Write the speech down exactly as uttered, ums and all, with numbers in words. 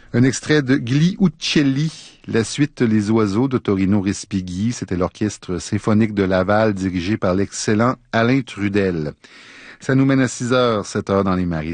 Un extrait de Gli Uccelli, la suite Les Oiseaux de Torino Respighi. C'était l'orchestre symphonique de Laval dirigé par l'excellent Alain Trudel. Ça nous mène à six heures, sept heures dans les Marais.